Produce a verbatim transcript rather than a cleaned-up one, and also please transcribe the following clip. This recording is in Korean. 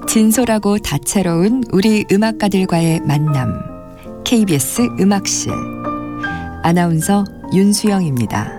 진솔하고 다채로운 우리 음악가들과의 만남. 케이비에스 음악실. 아나운서 윤수영입니다.